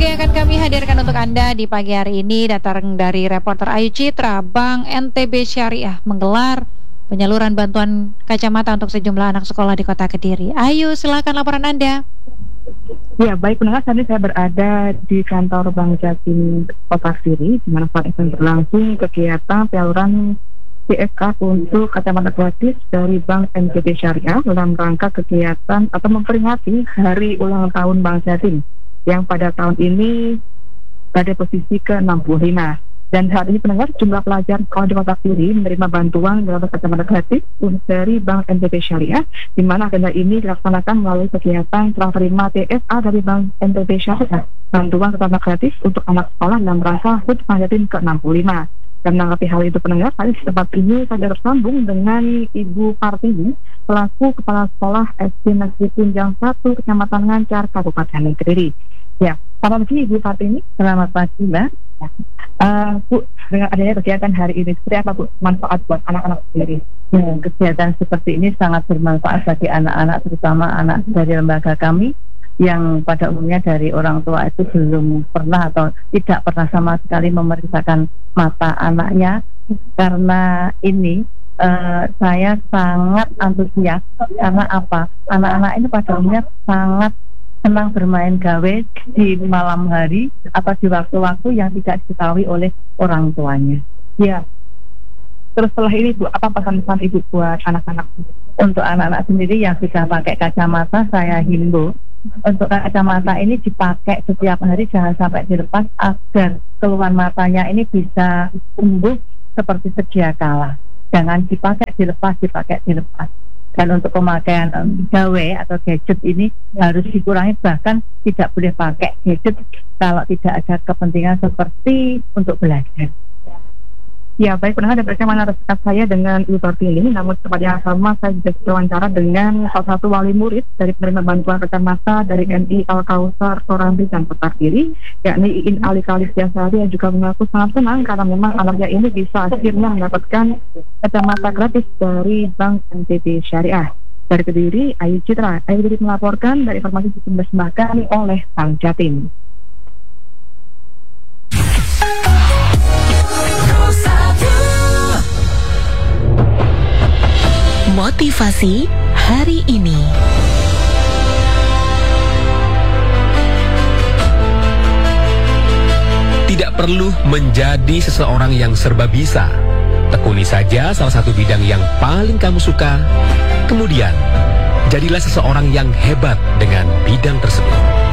yang akan kami hadirkan untuk Anda di pagi hari ini datang dari reporter Ayu Citra. Bank NTB Syariah menggelar penyaluran bantuan kacamata untuk sejumlah anak sekolah di Kota Kediri. Ayu, silakan laporan Anda. Ya, baik pendengar, saat ini saya berada di kantor Bank Jatim Kota Kediri, di mana saat ini berlangsung kegiatan penyaluran CSK untuk kacamata gratis dari Bank NTB Syariah dalam rangka kegiatan atau memperingati hari ulang tahun Bank Jatim yang pada tahun ini pada posisi ke-65. Dan saat ini pendengar, jumlah pelajar sekolah di Kota Kediri menerima bantuan dalam kacamata gratis dari Bank NTB Syariah, di mana agenda ini dilaksanakan melalui kegiatan serah terima TSA dari Bank NTB Syariah, bantuan kacamata gratis untuk anak sekolah dalam rangka HUT Bank Jatim ke-65. Dan menanggapi hal itu pendengar, tadi di tempat ini saya tersambung dengan Ibu Partini, selaku Kepala Sekolah SD Negeri Tunjang 1 Kecamatan Ngancar, Kabupaten Kediri. Ya, selamat pagi Ibu Partini. Selamat pagi Mbak. Bu, dengan adanya kegiatan hari ini, seperti apa Bu manfaat buat anak-anak sendiri? Ya, kegiatan seperti ini sangat bermanfaat bagi anak-anak, terutama anak dari lembaga kami yang pada umumnya dari orang tua itu belum pernah atau tidak pernah sama sekali memeriksakan mata anaknya. Karena ini saya sangat antusias karena apa? Anak-anak ini pada umumnya sangat senang bermain gawe di malam hari atau di waktu-waktu yang tidak diketahui oleh orang tuanya. Ya. Terus setelah ini Bu, apa pesan-pesan Ibu buat anak-anak? Untuk anak-anak sendiri yang sudah pakai kacamata, saya himbau untuk kacamata ini dipakai setiap hari, jangan sampai dilepas agar keluhan matanya ini bisa tumbuh seperti sedia kala. Jangan dipakai dilepas. Dan untuk pemakaian gawe atau gadget ini harus dikurangi, bahkan tidak boleh pakai gadget kalau tidak ada kepentingan seperti untuk belajar. Ya, baik pendengar, dan bagaimana rekan saya dengan Ibu Partini, namun tempat yang sama saya juga diwawancara dengan salah satu wali murid dari penerima bantuan kacamata dari NI Al-Kausar Torambi dan Kota Kediri, yakni Iin Ali Kalis Biasari, yang juga mengaku sangat senang karena memang anaknya ini bisa akhirnya mendapatkan kacamata gratis dari Bank NTB Syariah. Dari Kediri, Ayu Citra. Ayu Kediri melaporkan dari informasi dipersembahkan oleh Bank Jatim. Motivasi hari ini. Tidak perlu menjadi seseorang yang serba bisa. Tekuni saja salah satu bidang yang paling kamu suka. Kemudian, jadilah seseorang yang hebat dengan bidang tersebut.